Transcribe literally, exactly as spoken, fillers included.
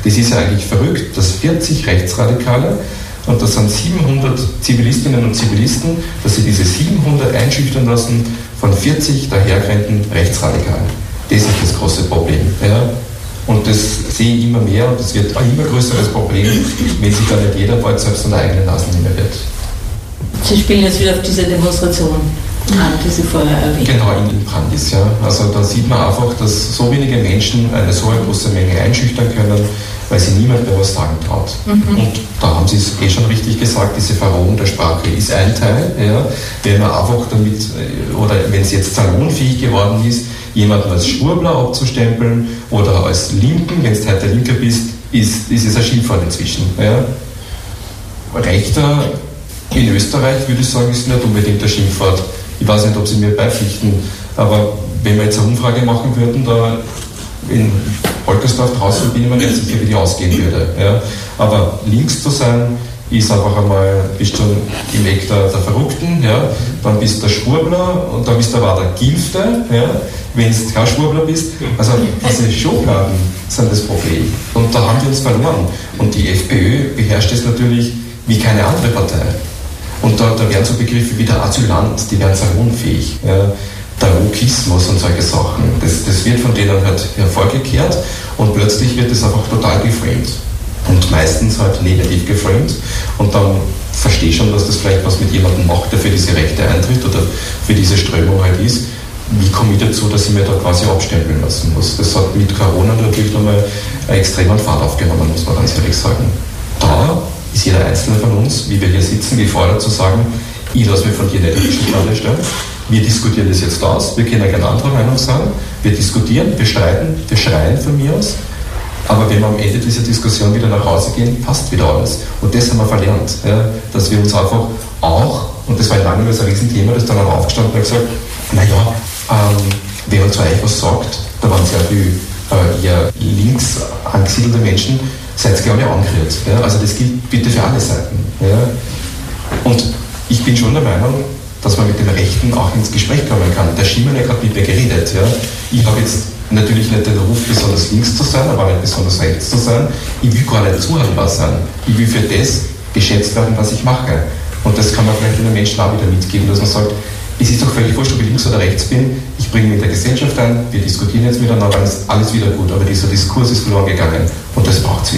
Das ist ja eigentlich verrückt, dass vierzig Rechtsradikale, und das sind siebenhundert Zivilistinnen und Zivilisten, dass sie diese siebenhundert einschüchtern lassen von vierzig daherkommenden Rechtsradikalen. Das ist das große Problem. Ja? Und das sehe ich immer mehr, und das wird ein immer größeres Problem, wenn sich dann nicht jeder bald selbst an der eigenen Nase nehmen wird. Sie spielen jetzt wieder auf diese Demonstration an, die Sie vorher erwähnt haben. Genau, in Brandis, ja. Also da sieht man einfach, dass so wenige Menschen eine so eine große Menge einschüchtern können, weil sie niemand mehr was sagen traut. Mhm. Und da haben Sie es eh schon richtig gesagt, diese Verrohung der Sprache ist ein Teil, ja. Wenn man einfach damit, oder wenn es jetzt salonfähig geworden ist, jemanden als Schwurbler abzustempeln oder als Linken, wenn du heute Linker bist, ist, ist es ein Schimpfwort inzwischen. Ja. Rechter in Österreich, würde ich sagen, ist nicht unbedingt ein Schimpfwort. Ich weiß nicht, ob Sie mir beipflichten, aber wenn wir jetzt eine Umfrage machen würden, da in Holkersdorf draußen, bin ich mir nicht sicher, wie die ausgehen würde. Ja. Aber links zu sein, ist einfach einmal, bist schon im Eck der, der Verrückten, ja. Dann bist du der Schwurbler und dann bist du aber der Gilfte, ja. Wenn du kein Schwurbler bist. Also diese Schubladen sind das Problem. Und da haben wir uns verloren. Und die FPÖ beherrscht es natürlich wie keine andere Partei. Und da, da werden so Begriffe wie der Asylant, die werden salonfähig. Ja. Der Wokismus und solche Sachen. Das, das wird von denen halt hervorgekehrt und plötzlich wird es einfach total geframed. Und meistens halt negativ geframed. Und dann verstehe ich schon, dass das vielleicht was mit jemandem macht, der für diese Rechte eintritt oder für diese Strömung halt ist. Wie komme ich dazu, dass ich mir da quasi abstempeln lassen muss? Das hat mit Corona natürlich nochmal einen extremen Fahrt aufgenommen, muss man ganz ehrlich sagen. Da ist jeder Einzelne von uns, wie wir hier sitzen, gefordert zu sagen, ich lasse mich von dir nicht in die Schublade stellen. Wir diskutieren das jetzt aus, wir können gerne anderer Meinung sein, wir diskutieren, wir streiten, wir schreien von mir aus, aber wenn wir am Ende dieser Diskussion wieder nach Hause gehen, passt wieder alles. Und das haben wir verlernt, ja, dass wir uns einfach auch, und das war in Langeweile ein Riesenthema, das dann auch aufgestanden und gesagt, naja, ähm, wer uns eigentlich was sagt, da waren sehr viele äh, eher links angesiedelte Menschen, seid ihr, glaube ich, angerührt. Ja? Also das gilt bitte für alle Seiten. Ja? Und ich bin schon der Meinung, dass man mit den Rechten auch ins Gespräch kommen kann. Der Schimanek hat mit mir geredet. Ja? Ich habe jetzt natürlich nicht den Ruf, besonders links zu sein, aber nicht besonders rechts zu sein. Ich will gar nicht zuhörbar sein. Ich will für das geschätzt werden, was ich mache. Und das kann man vielleicht den Menschen auch wieder mitgeben, dass man sagt, es ist doch völlig wurscht, ob ich links oder rechts bin. Ich bringe mich in der Gesellschaft ein, wir diskutieren jetzt miteinander, dann ist alles wieder gut. Aber dieser Diskurs ist verloren gegangen und das braucht es wieder.